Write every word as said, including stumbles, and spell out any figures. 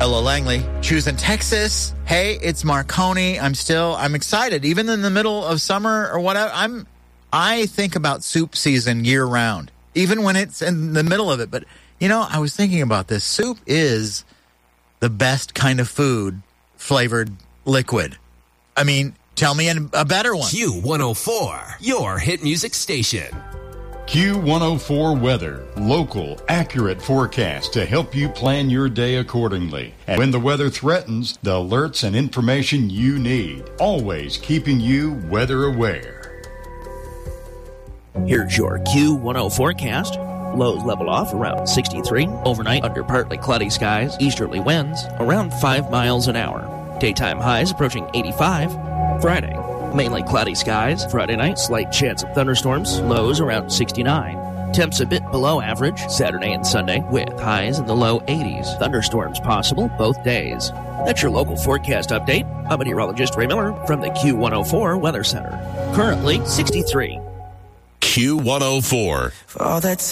Ella Langley, choosing Texas. Hey, it's Marconi. I'm still, I'm excited. Even in the middle of summer or whatever, I'm, I think about soup season year round, even when it's in the middle of it. But, you know, I was thinking about this. Soup is the best kind of food flavored liquid. I mean, tell me a better one. Q one oh four, your hit music station. Q one oh four weather. Local, accurate forecast to help you plan your day accordingly. And when the weather threatens, the alerts and information you need. Always keeping you weather aware. Here's your Q one oh forecast. Lows level off around sixty-three. Overnight under partly cloudy skies. Easterly winds around five miles an hour. Daytime highs approaching eighty-five. Friday. Mainly cloudy skies. Friday night, slight chance of thunderstorms. Lows around sixty-nine. Temps a bit below average Saturday and Sunday with highs in the low eighties. Thunderstorms possible both days. That's your local forecast update. I'm meteorologist Ray Miller from the Q one oh four Weather Center. Currently sixty-three. Q one oh four. For all that